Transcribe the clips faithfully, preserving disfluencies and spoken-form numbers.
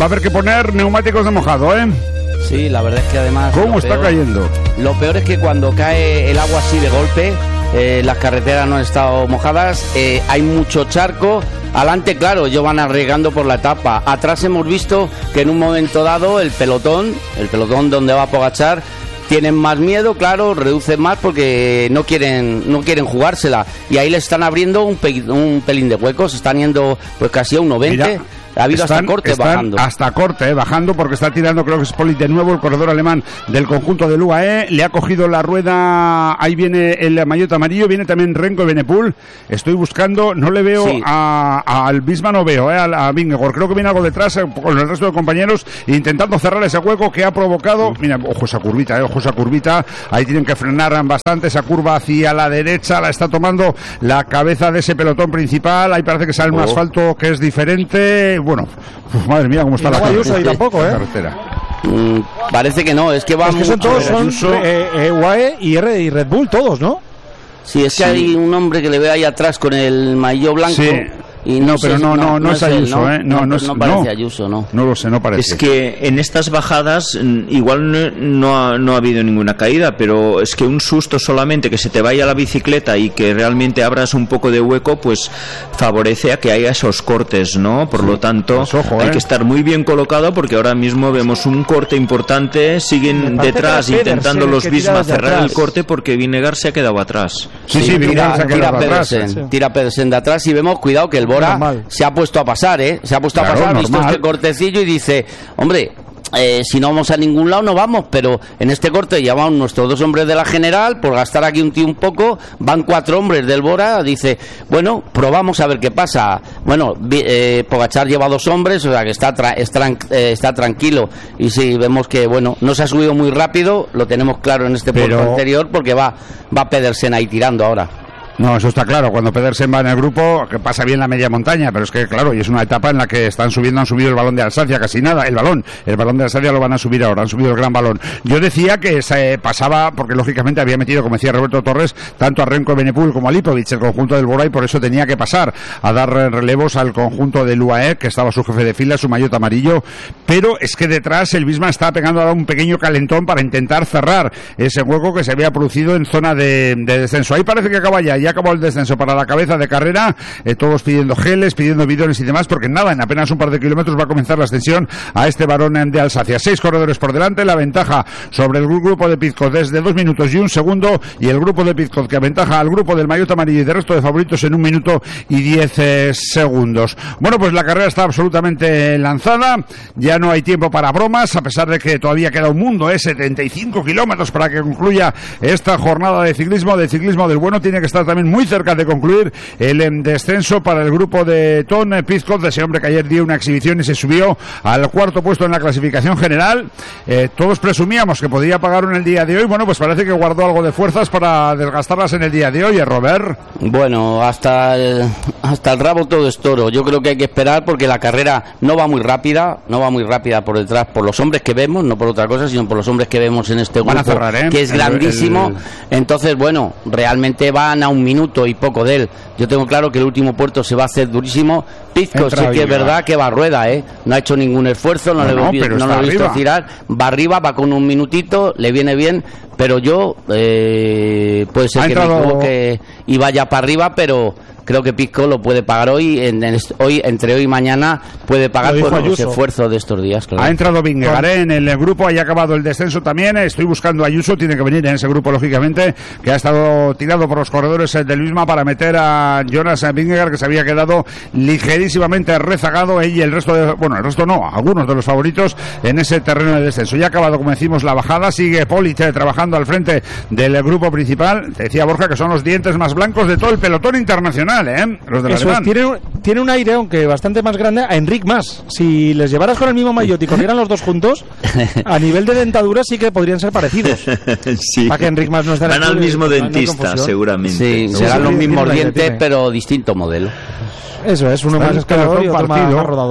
va a haber que poner neumáticos de mojado, ¿eh? Sí, la verdad es que además... ¿Cómo está peor, cayendo? Lo peor es que cuando cae el agua así de golpe, eh, las carreteras no han estado mojadas, eh, hay mucho charco. Adelante, claro, ellos van arriesgando por la etapa. Atrás hemos visto que en un momento dado el pelotón, el pelotón donde va Pogačar, tienen más miedo, claro, reducen más porque no quieren no quieren jugársela. Y ahí le están abriendo un, pe un pelín de huecos, están yendo pues casi a un noventa. Mira. Ha habido están, hasta corte están bajando. Hasta corte, eh, bajando, porque está tirando, creo que es Poli de nuevo, el corredor alemán del conjunto del U A E. Le ha cogido la rueda, ahí viene el maillot amarillo, viene también Renko Evenepoel. Estoy buscando, no le veo sí. a, a al Bisma, no veo, eh, a, a Vingegaard. Creo que viene algo detrás eh, con el resto de compañeros, intentando cerrar ese hueco que ha provocado. Mira, ojo esa curvita, eh, ojo esa curvita. Ahí tienen que frenar bastante esa curva hacia la derecha, la está tomando la cabeza de ese pelotón principal. Ahí parece que sale un oh. asfalto que es diferente. Bueno, pues madre mía, cómo está la carretera. Ahí tampoco, ¿eh? Mm, parece que no, es que va es que son todos, son eh, eh, U A E y, R, y Red Bull, todos, ¿no? Sí, es que sí. Hay un hombre que le veo ahí atrás con el maillot blanco. Sí. Y no, no pero sé, no, no, no, no es Ayuso, él, ¿no? ¿eh? No, no, no, es, no parece no, Ayuso, no. No lo sé, no parece. Es que en estas bajadas igual no, no, ha, no ha habido ninguna caída, pero es que un susto solamente, que se te vaya la bicicleta y que realmente abras un poco de hueco, pues favorece a que haya esos cortes, ¿no? Por sí, lo tanto, pues ojo, hay ¿eh? que estar muy bien colocado, porque ahora mismo vemos un corte importante, siguen detrás intentando los Visma cerrar el corte, porque Vingegaard se ha quedado atrás. Sí, sí, sí tira, se ha quedado tira atrás. Pedersen, sí. Tira Pedersen de atrás y vemos, cuidado, que el Bora se ha puesto a pasar, ¿eh? Se ha puesto claro, a pasar, ha visto este cortecillo y dice, hombre, eh, si no vamos a ningún lado no vamos, pero en este corte ya van nuestros dos hombres de la general, por gastar aquí un tío un poco, van cuatro hombres del Bora, dice, bueno, probamos a ver qué pasa. Bueno, eh, Pogačar lleva dos hombres, o sea que está, tra está, eh, está tranquilo, y si vemos que, bueno, no se ha subido muy rápido, lo tenemos claro en este pero... puerto anterior, porque va, va Pedersen ahí tirando ahora. No, eso está claro, cuando Pedersen va en el grupo, que pasa bien la media montaña, pero es que claro, y es una etapa en la que están subiendo, han subido el balón de Alsacia, casi nada, el balón, el balón de Alsacia lo van a subir ahora, han subido el gran balón. Yo decía que se pasaba, porque lógicamente había metido, como decía Roberto Torres, tanto a Renko Evenepoel como a Lipovic, el conjunto del Bora, y por eso tenía que pasar a dar relevos al conjunto del U A E, que estaba su jefe de fila, su maillot amarillo, pero es que detrás el Visma está pegando ahora un pequeño calentón para intentar cerrar ese hueco que se había producido en zona de, de descenso. Ahí parece que acaba ya, ya acabó el descenso para la cabeza de carrera, eh, todos pidiendo geles, pidiendo bidones y demás, porque nada, en apenas un par de kilómetros va a comenzar la ascensión a este varón de Alsacia. Seis corredores por delante, la ventaja sobre el grupo de Pidcock desde dos minutos y un segundo, y el grupo de Pidcock que aventaja al grupo del maillot amarillo y del resto de favoritos en un minuto y diez eh, segundos. Bueno, pues la carrera está absolutamente lanzada, ya no hay tiempo para bromas, a pesar de que todavía queda un mundo, eh, setenta y cinco kilómetros para que concluya esta jornada de ciclismo, de ciclismo del bueno. Tiene que estar también muy cerca de concluir el descenso para el grupo de Tom Pidcock, de ese hombre que ayer dio una exhibición y se subió al cuarto puesto en la clasificación general. Eh, todos presumíamos que podía pagar en el día de hoy. Bueno, pues parece que guardó algo de fuerzas para desgastarlas en el día de hoy, ¿eh, Robert? Bueno, hasta el, hasta el rabo todo es toro. Yo creo que hay que esperar, porque la carrera no va muy rápida, no va muy rápida por detrás, por los hombres que vemos, no por otra cosa, sino por los hombres que vemos en este grupo, cerrar, ¿eh? que es grandísimo. El, el... Entonces, bueno, realmente van a un minuto y poco de él. Yo tengo claro que el último puerto se va a hacer durísimo. Pidcock sí que es verdad que va a rueda, ¿eh? No ha hecho ningún esfuerzo, no, no, no, le, no lo he visto tirar, va arriba, va con un minutito, le viene bien, pero yo eh, puede ser ha que entrado... me equivoque y vaya para arriba, pero creo que Pidcock lo puede pagar hoy, en, en, hoy entre hoy y mañana puede pagar por los esfuerzos de estos días. Claro. Ha entrado Vingegaard en el grupo, haya acabado el descenso también. Estoy buscando a Ayuso, tiene que venir en ese grupo lógicamente, que ha estado tirado por los corredores del Visma para meter a Jonas Vingegaard, que se había quedado ligerísimamente rezagado, y el resto de, bueno, el resto no, algunos de los favoritos en ese terreno de descenso. Ya ha acabado, como decimos, la bajada, sigue Polite trabajando al frente del grupo principal. Te decía Borja que son los dientes más blancos de todo el pelotón internacional. ¿Eh? Los de Eso es, tiene, tiene un aire, aunque bastante más grande, a Enric Mas. Si les llevaras con el mismo maillot y corrieran los dos juntos, a nivel de dentadura sí que podrían ser parecidos. Sí. Para que Enric Mas no esté Van al mismo dentista, seguramente. Sí, sí, serán sí, los mismos dientes, tiene. Pero distinto modelo. Eso es, uno Está más escalador y otro más, más rodador.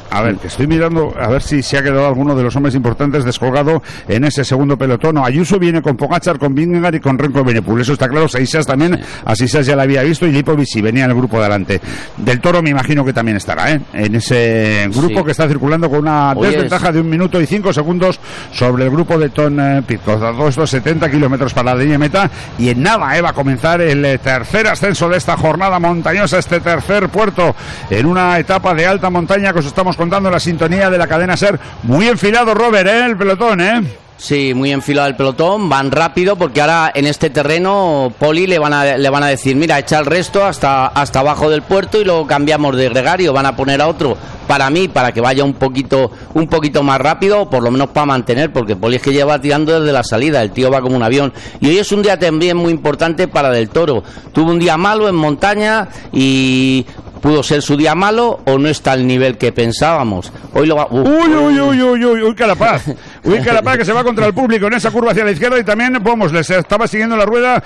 A ver, que estoy mirando a ver si se ha quedado alguno de los hombres importantes descolgado en ese segundo pelotón. Ayuso viene con Pogačar, con Vingegaard y con Renko Evenepoel. Eso está claro. Seisas también, sí. A Seisas ya la había visto y Lipovic sí venía en el grupo de adelante. Del Toro me imagino que también estará, ¿eh? En ese grupo sí. Que está circulando con una Oye, desventaja es... de un minuto y cinco segundos sobre el grupo de Tom eh, Pidcock. Todos estos setenta kilómetros para la línea meta y en nada eh, va a comenzar el tercer ascenso de esta jornada montañosa, este tercer puerto en una etapa de alta montaña que os estamos contando en la sintonía de la cadena SER. Muy enfilado, Robert, ¿eh? El pelotón, ¿eh? Sí, muy enfilado el pelotón, van rápido porque ahora en este terreno Poli le van a le van a decir, mira, echa el resto hasta hasta abajo del puerto y luego cambiamos de gregario, van a poner a otro para mí, para que vaya un poquito un poquito más rápido, por lo menos para mantener, porque Poli es que lleva tirando desde la salida, el tío va como un avión. Y hoy es un día también muy importante para Del Toro. Tuvo un día malo en montaña y pudo ser su día malo o no está al nivel que pensábamos. Hoy lo va... Uh, uy, uy, uy, uy, uy, uy, Carapaz. Uy, Carapaz que se va contra el público en esa curva hacia la izquierda y también, vamos, les estaba siguiendo la rueda